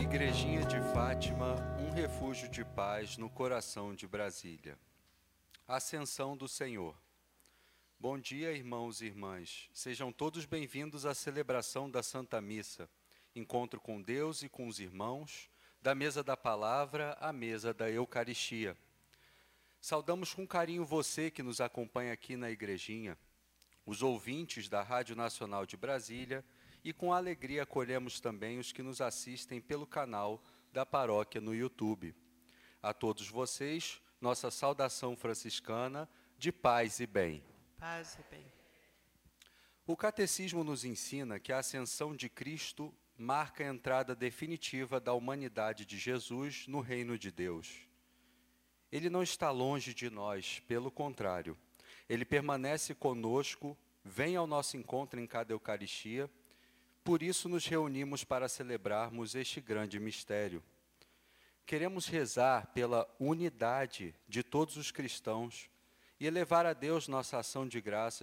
Igrejinha de Fátima, um refúgio de paz no coração de Brasília. Ascensão do Senhor. Bom dia, irmãos e irmãs. Sejam todos bem-vindos à celebração da Santa Missa, encontro com Deus e com os irmãos, da mesa da palavra à mesa da Eucaristia. Saudamos com carinho você que nos acompanha aqui na Igrejinha, os ouvintes da Rádio Nacional de Brasília, e com alegria acolhemos também os que nos assistem pelo canal da paróquia no YouTube. A todos vocês, nossa saudação franciscana de paz e bem. Paz e bem. O Catecismo nos ensina que a ascensão de Cristo marca a entrada definitiva da humanidade de Jesus no reino de Deus. Ele não está longe de nós, pelo contrário. Ele permanece conosco, vem ao nosso encontro em cada Eucaristia. Por isso nos reunimos para celebrarmos este grande mistério. Queremos rezar pela unidade de todos os cristãos e elevar a Deus nossa ação de graças